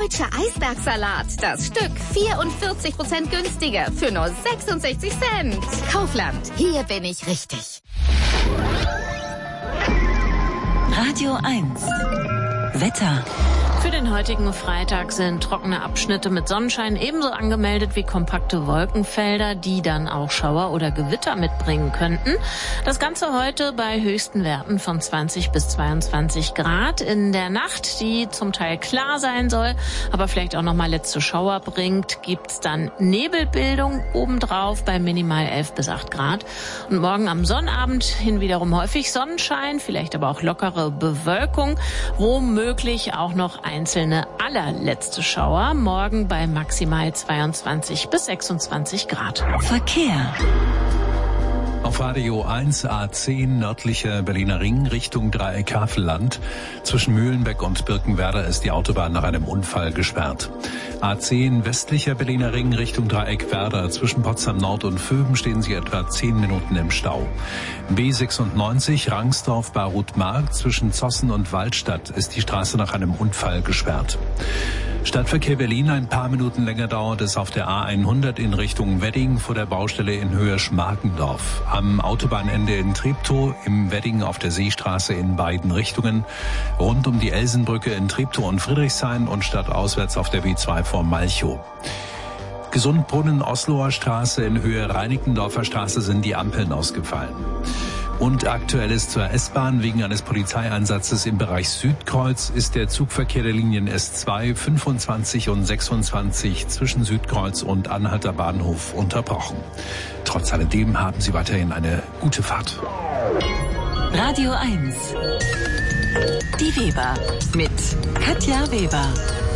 Deutscher Eisbergsalat. Das Stück 44% günstiger für nur 66 Cent. Kaufland, hier bin ich richtig. Radio 1. Wetter. Für den heutigen Freitag sind trockene Abschnitte mit Sonnenschein ebenso angemeldet wie kompakte Wolkenfelder, die dann auch Schauer oder Gewitter mitbringen könnten. Das Ganze heute bei höchsten Werten von 20 bis 22 Grad. In der Nacht, die zum Teil klar sein soll, aber vielleicht auch nochmal letzte Schauer bringt, gibt's dann Nebelbildung obendrauf bei minimal 11 bis 8 Grad. Und morgen am Sonnabend hin wiederum häufig Sonnenschein, vielleicht aber auch lockere Bewölkung, womöglich auch noch einzelne allerletzte Schauer, morgen bei maximal 22 bis 26 Grad. Verkehr. Auf Radio 1 A10 nördlicher Berliner Ring Richtung Dreieck Havelland. Zwischen Mühlenbeck und Birkenwerder ist die Autobahn nach einem Unfall gesperrt. A10 westlicher Berliner Ring Richtung Dreieck Werder. Zwischen Potsdam Nord und Vöben stehen Sie etwa 10 Minuten im Stau. B96 Rangsdorf-Barut-Markt. Zwischen Zossen und Waldstadt ist die Straße nach einem Unfall gesperrt. Stadtverkehr Berlin, ein paar Minuten länger dauert es auf der A100 in Richtung Wedding vor der Baustelle in Höhe Schmarkendorf. Am Autobahnende in Treptow, im Wedding auf der Seestraße in beiden Richtungen. Rund um die Elsenbrücke in Treptow und Friedrichshain und stadtauswärts auf der B2 vor Malchow. Gesundbrunnen Osloer Straße in Höhe Reinickendorfer Straße sind die Ampeln ausgefallen. Und aktuell ist zur S-Bahn wegen eines Polizeieinsatzes im Bereich Südkreuz ist der Zugverkehr der Linien S2, 25 und 26 zwischen Südkreuz und Anhalter Bahnhof unterbrochen. Trotz alledem haben Sie weiterhin eine gute Fahrt. Radio 1. Die Weber mit Katja Weber.